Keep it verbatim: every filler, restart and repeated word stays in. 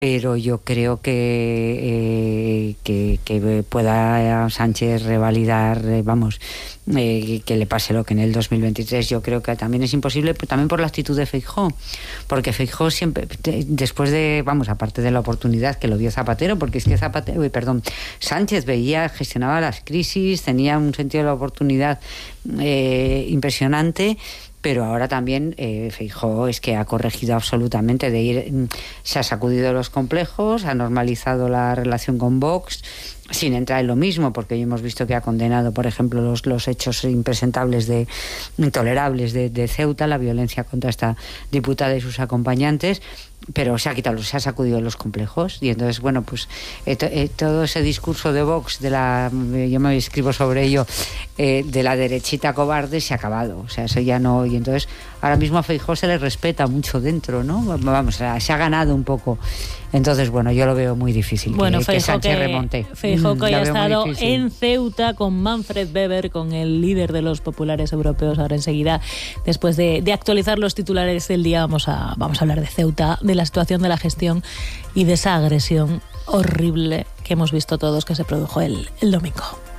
pero yo creo que, eh, que, que pueda Sánchez revalidar, eh, vamos, eh, que le pase lo que en el dos mil veintitrés. Yo creo que también es imposible, también por la actitud de Feijóo, porque Feijóo siempre, después de, vamos, aparte de la oportunidad que lo dio Zapatero, porque es que Zapatero, uy, perdón, Sánchez veía, gestionaba las crisis, tenía un sentido de la oportunidad eh, impresionante. Pero ahora también eh, Feijóo es que ha corregido absolutamente de ir, se ha sacudido los complejos, ha normalizado la relación con Vox, sin entrar en lo mismo, porque hoy hemos visto que ha condenado, por ejemplo, los, los hechos impresentables, de intolerables de, de Ceuta, la violencia contra esta diputada y sus acompañantes, pero se ha quitado, se ha sacudido los complejos. Y entonces, bueno, pues eh, to, eh, todo ese discurso de Vox, de la, eh, yo me escribo sobre ello, eh, de la derechita cobarde, se ha acabado. O sea, eso ya no. Y entonces, ahora mismo a Feijóo se le respeta mucho dentro, ¿no? Vamos, se ha ganado un poco. Entonces, bueno, yo lo veo muy difícil, bueno, que, Feijóo que Sánchez que, remonte. Feijóo que mm, ha estado en Ceuta con Manfred Weber, con el líder de los populares europeos. Ahora enseguida, después de, de actualizar los titulares del día, vamos a, vamos a hablar de Ceuta, de la situación de la gestión y de esa agresión horrible que hemos visto todos que se produjo el, el domingo.